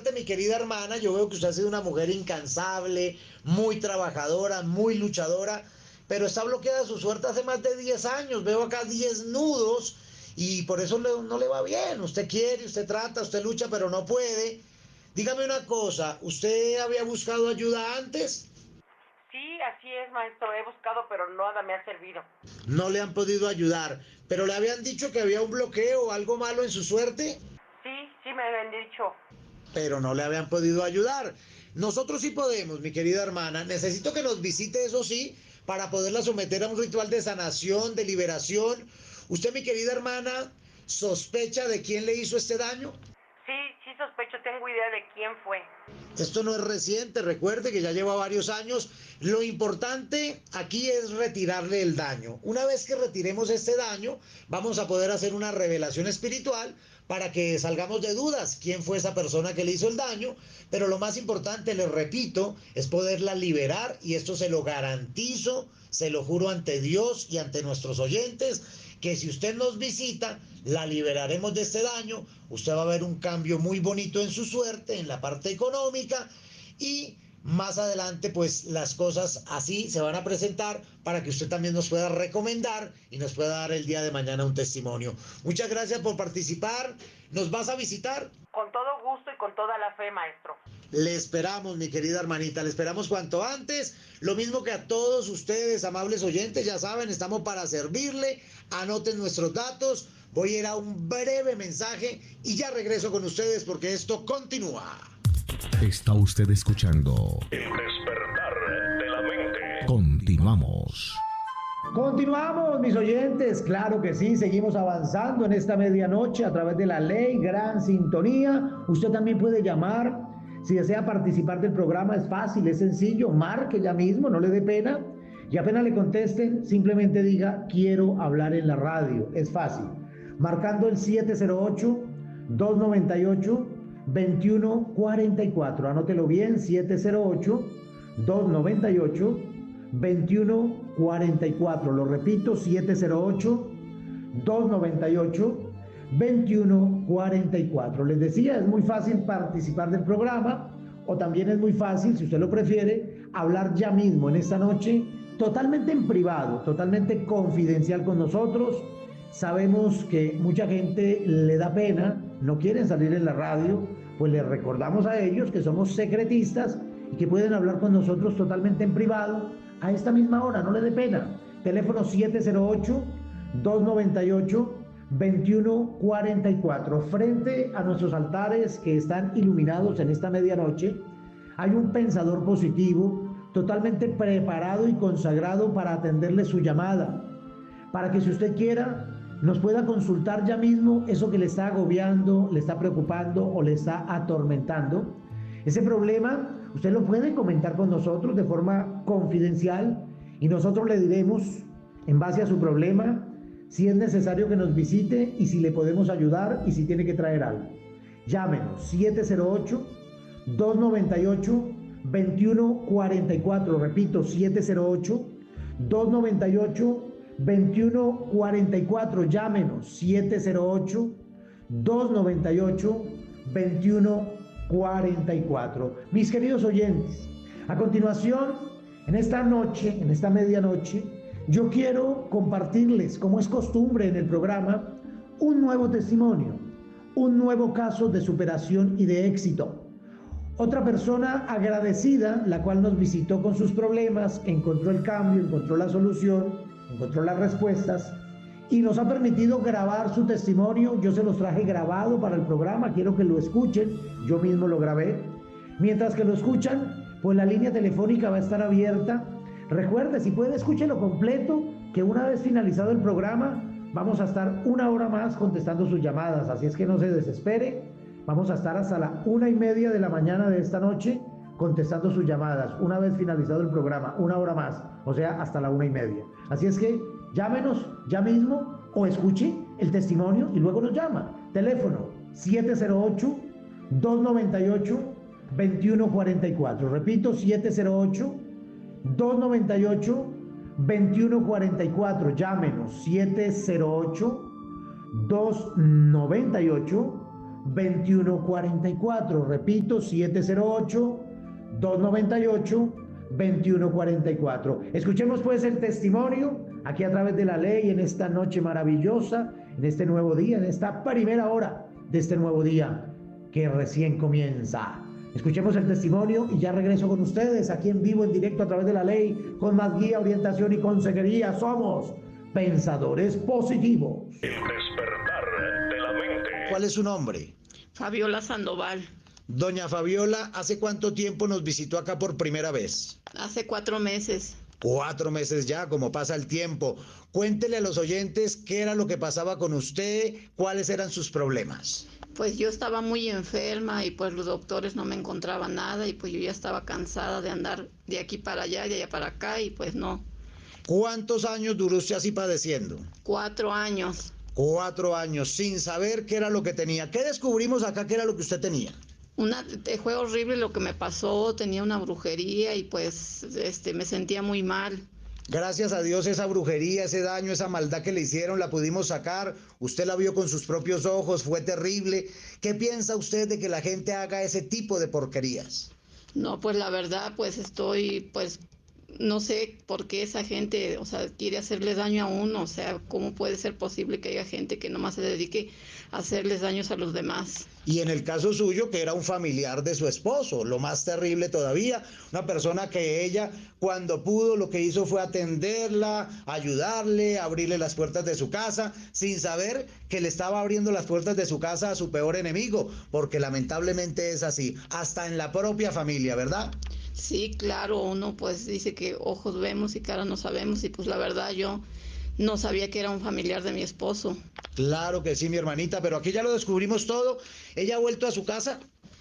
suerte, mi querida hermana. Yo veo que usted ha sido una mujer incansable, muy trabajadora, muy luchadora, pero está bloqueada su suerte hace más de 10 años. Veo acá 10 nudos y por eso no le va bien. Usted quiere, usted trata, usted lucha, pero no puede. Dígame una cosa, ¿usted había buscado ayuda antes? Sí, así es, maestro. He buscado, pero nada me ha servido. No le han podido ayudar, pero le habían dicho que había un bloqueo o algo malo en su suerte, Sí, me habían dicho. pero no le habían podido ayudar. Nosotros sí podemos, mi querida hermana. Necesito que nos visite, eso sí, para poderla someter a un ritual de sanación, de liberación. Usted, mi querida hermana, sospecha de quién le hizo este daño. Sí sospecho, tengo idea de quién fue. Esto no es reciente, recuerde que ya lleva varios años. Lo importante aquí es retirarle el daño. Una vez que retiremos este daño, vamos a poder hacer una revelación espiritual para que salgamos de dudas quién fue esa persona que le hizo el daño. Pero lo más importante, les repito, es poderla liberar y esto se lo garantizo, se lo juro ante Dios y ante nuestros oyentes, que si usted nos visita, la liberaremos de este daño, usted va a ver un cambio muy bonito en su suerte, en la parte económica, y más adelante pues las cosas así se van a presentar para que usted también nos pueda recomendar y nos pueda dar el día de mañana un testimonio. Muchas gracias por participar. ¿Nos vas a visitar? Con todo gusto y con toda la fe, maestro. Le esperamos, mi querida hermanita, le esperamos cuanto antes. Lo mismo que a todos ustedes, amables oyentes, ya saben, estamos para servirle. Anoten nuestros datos. Voy a ir a un breve mensaje y ya regreso con ustedes porque esto continúa. Está usted escuchando El despertar de la mente. Continuamos. Continuamos, mis oyentes, claro que sí, seguimos avanzando en esta medianoche a través de la ley, gran sintonía. Usted también puede llamar, si desea participar del programa, es fácil, es sencillo, marque ya mismo, no le dé pena, y apenas le contesten, simplemente diga, quiero hablar en la radio, es fácil, marcando el 708-298-2144, anótelo bien, 708-298-2144. Lo repito, 708-298-2144. Les decía, es muy fácil participar del programa, o también es muy fácil, si usted lo prefiere, hablar ya mismo en esta noche, totalmente en privado, totalmente confidencial con nosotros. Sabemos que mucha gente le da pena, no quieren salir en la radio, pues les recordamos a ellos que somos secretistas y que pueden hablar con nosotros totalmente en privado a esta misma hora, no le dé pena. Teléfono 708-298-2144. Frente a nuestros altares que están iluminados en esta medianoche, hay un pensador positivo totalmente preparado y consagrado para atenderle su llamada, para que si usted quiera nos pueda consultar ya mismo eso que le está agobiando, le está preocupando o le está atormentando. Ese problema usted lo puede comentar con nosotros de forma confidencial y nosotros le diremos, en base a su problema, si es necesario que nos visite y si le podemos ayudar y si tiene que traer algo. Llámenos 708-298-2144. Repito, 708-298-2144. Llámenos 708-298-2144. Mis queridos oyentes, a continuación, en esta noche, en esta medianoche, yo quiero compartirles, como es costumbre en el programa, un nuevo testimonio, un nuevo caso de superación y de éxito. Otra persona agradecida, la cual nos visitó con sus problemas, encontró el cambio, encontró la solución, encontró las respuestas y nos ha permitido grabar su testimonio. Yo se los traje grabado para el programa, quiero que lo escuchen, yo mismo lo grabé. Mientras que lo escuchan, pues la línea telefónica va a estar abierta. Recuerde, si puede, escúchelo completo, que una vez finalizado el programa, vamos a estar una hora más contestando sus llamadas, así es que no se desespere. Vamos a estar hasta la 1:30 de la mañana de esta noche contestando sus llamadas, una vez finalizado el programa, una hora más, o sea, hasta la 1:30. Así es que llámenos ya mismo o escuche el testimonio y luego nos llama. Teléfono 708-298-2144. Repito, 708-298-2144. Llámenos 708-298-2144. 2144. Repito, 708-298-2144. Escuchemos pues el testimonio aquí a través de la ley en esta noche maravillosa, en este nuevo día, en esta primera hora de este nuevo día que recién comienza. Escuchemos el testimonio y ya regreso con ustedes aquí en vivo, en directo a través de la ley, con más guía, orientación y consejería. Somos Pensadores Positivos. El despertar de la mente. ¿Cuál es su nombre? Fabiola Sandoval. Doña Fabiola, ¿hace cuánto tiempo nos visitó acá por primera vez? Hace 4 meses. 4 meses ya, como pasa el tiempo. Cuéntele a los oyentes qué era lo que pasaba con usted, cuáles eran sus problemas. Pues yo estaba muy enferma y pues los doctores no me encontraban nada y pues yo ya estaba cansada de andar de aquí para allá y de allá para acá y pues no. ¿Cuántos años duró usted así padeciendo? 4 años. 4 años, sin saber qué era lo que tenía. ¿Qué descubrimos acá que era lo que usted tenía? Fue horrible lo que me pasó, tenía una brujería y pues me sentía muy mal. Gracias a Dios esa brujería, ese daño, esa maldad que le hicieron la pudimos sacar. Usted la vio con sus propios ojos, fue terrible. ¿Qué piensa usted de que la gente haga ese tipo de porquerías? No, pues la verdad, pues no sé por qué esa gente, quiere hacerle daño a uno, ¿cómo puede ser posible que haya gente que nomás se dedique a hacerles daños a los demás? Y en el caso suyo, que era un familiar de su esposo, lo más terrible todavía, una persona que ella, cuando pudo, lo que hizo fue atenderla, ayudarle, abrirle las puertas de su casa, sin saber que le estaba abriendo las puertas de su casa a su peor enemigo, porque lamentablemente es así, hasta en la propia familia, ¿verdad? Sí, claro, uno pues dice que ojos vemos y cara no sabemos y pues la verdad yo no sabía que era un familiar de mi esposo. Claro que sí, mi hermanita, pero aquí ya lo descubrimos todo. ¿Ella ha vuelto a su casa?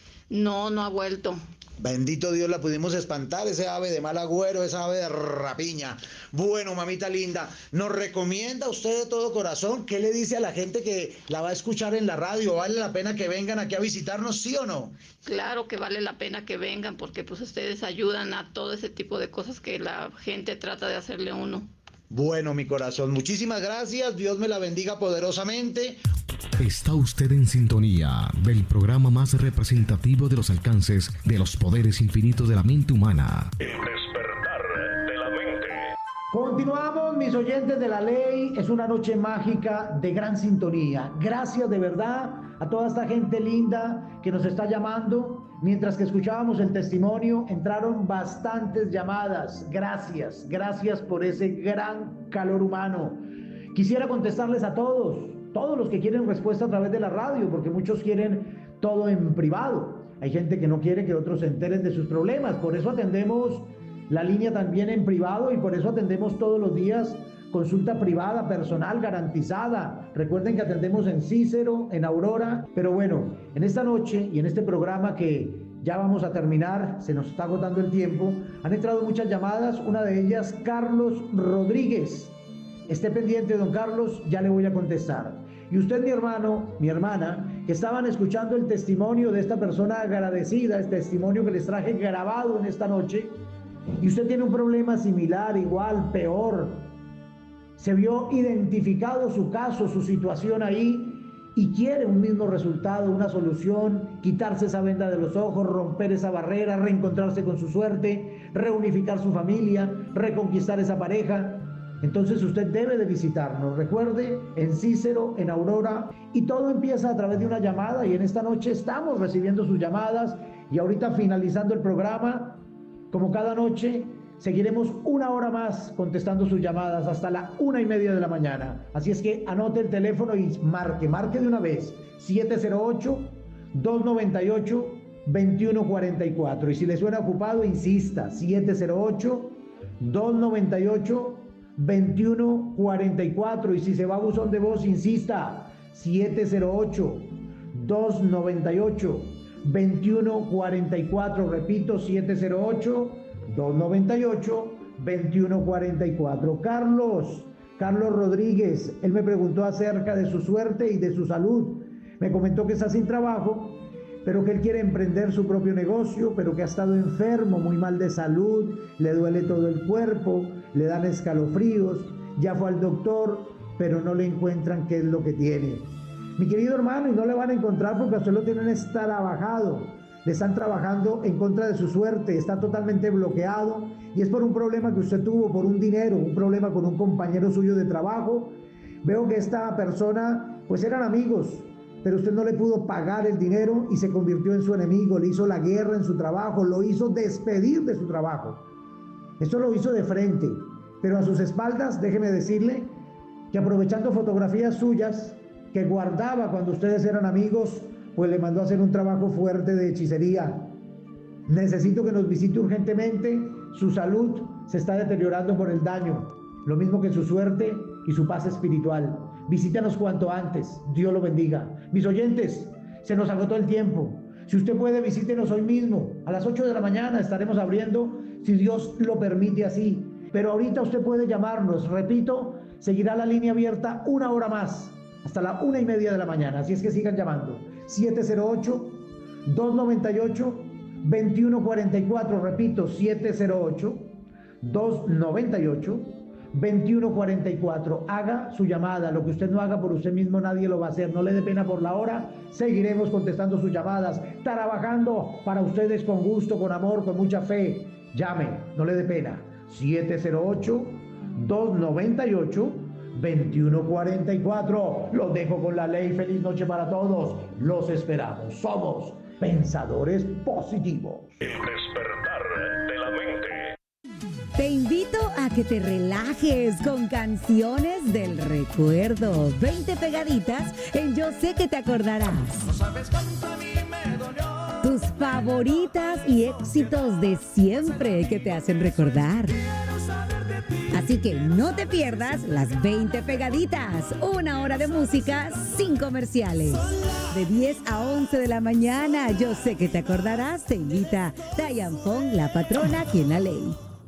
No, no ha vuelto. Bendito Dios, la pudimos espantar, ese ave de mal agüero, esa ave de rapiña. Bueno, mamita linda, ¿nos recomienda usted de todo corazón? ¿Qué le dice a la gente que la va a escuchar en la radio? ¿Vale la pena que vengan aquí a visitarnos, sí o no? Claro que vale la pena que vengan porque pues ustedes ayudan a todo ese tipo de cosas que la gente trata de hacerle a uno. Bueno, mi corazón, muchísimas gracias, Dios me la bendiga poderosamente. Está usted en sintonía del programa más representativo de los alcances de los poderes infinitos de la mente humana. El despertar de la mente. Continuamos, mis oyentes de la ley. Es una noche mágica de gran sintonía. Gracias de verdad a toda esta gente linda que nos está llamando. Mientras que escuchábamos el testimonio, entraron bastantes llamadas. Gracias, gracias por ese gran calor humano. Quisiera contestarles a todos los que quieren respuesta a través de la radio, porque muchos quieren todo en privado. Hay gente que no quiere que otros se enteren de sus problemas. Por eso atendemos la línea también en privado y por eso atendemos todos los días consulta privada, personal, garantizada. Recuerden que atendemos en Cícero, en Aurora. Pero bueno, en esta noche y en este programa que ya vamos a terminar, se nos está agotando el tiempo, han entrado muchas llamadas, una de ellas Carlos Rodríguez. Esté pendiente, don Carlos, ya le voy a contestar. Y usted, mi hermano, mi hermana, que estaban escuchando el testimonio de esta persona agradecida, el testimonio que les traje grabado en esta noche, y usted tiene un problema similar, igual, peor, se vio identificado su caso, su situación ahí, y quiere un mismo resultado, una solución, quitarse esa venda de los ojos, romper esa barrera, reencontrarse con su suerte, reunificar su familia, reconquistar esa pareja. Entonces usted debe de visitarnos, recuerde, en Cícero, en Aurora, y todo empieza a través de una llamada, y en esta noche estamos recibiendo sus llamadas, y ahorita finalizando el programa, como cada noche, seguiremos 1 hora más contestando sus llamadas hasta la 1:30 de la mañana. Así es que anote el teléfono y marque de una vez, 708-298-2144. Y si le suena ocupado, insista, 708-298-2144. Y si se va a buzón de voz, insista, 708-298-2144. Repito, 708-298-2144. Carlos Rodríguez, él me preguntó acerca de su suerte y de su salud. Me comentó que está sin trabajo, pero que él quiere emprender su propio negocio, pero que ha estado enfermo, muy mal de salud, le duele todo el cuerpo, le dan escalofríos, ya fue al doctor, pero no le encuentran qué es lo que tiene. Mi querido hermano, y no le van a encontrar porque a usted lo tienen trabajado. Le están trabajando en contra de su suerte, está totalmente bloqueado y es por un problema que usted tuvo, por un dinero, un problema con un compañero suyo de trabajo. Veo que esta persona, pues eran amigos, pero usted no le pudo pagar el dinero y se convirtió en su enemigo, le hizo la guerra en su trabajo, lo hizo despedir de su trabajo. Esto lo hizo de frente, pero a sus espaldas, déjeme decirle que aprovechando fotografías suyas que guardaba cuando ustedes eran amigos, pues le mandó a hacer un trabajo fuerte de hechicería. Necesito que nos visite urgentemente, su salud se está deteriorando por el daño, lo mismo que su suerte y su paz espiritual. Visítanos cuanto antes, Dios lo bendiga. Mis oyentes, se nos agotó el tiempo. Si usted puede, visítenos hoy mismo, a las 8 de la mañana estaremos abriendo, si Dios lo permite así. Pero ahorita usted puede llamarnos, repito, seguirá la línea abierta una hora más, hasta la 1:30 de la mañana, así es que sigan llamando. 708-298-2144, repito, 708-298-2144. Haga su llamada, lo que usted no haga por usted mismo nadie lo va a hacer, no le dé pena por la hora, seguiremos contestando sus llamadas, trabajando para ustedes con gusto, con amor, con mucha fe. Llame, no le dé pena. 708-298-2144. Los dejo con la ley. Feliz noche para todos. Los esperamos. Somos pensadores positivos. El despertar de la mente. Te invito a que te relajes con canciones del recuerdo. 20 pegaditas en Yo Sé Que Te Acordarás. No sabes cuánto a mí me dolió. Tus favoritas y éxitos de siempre que te hacen recordar. Así que no te pierdas las 20 pegaditas, una hora de música sin comerciales. De 10 a 11 de la mañana, Yo Sé Que Te Acordarás, te invita Dayan Fong, la patrona aquí en la ley.